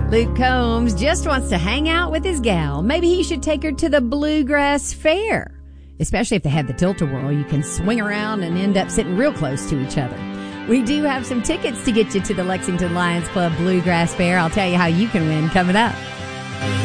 Luke Combs just wants to hang out with his gal. Maybe he should take her to the Bluegrass Fair. Especially if they have the tilt-a-whirl, you can swing around and end up sitting real close to each other. We do have some tickets to get you to the Lexington Lions Club Bluegrass Fair. I'll tell you how you can win coming up.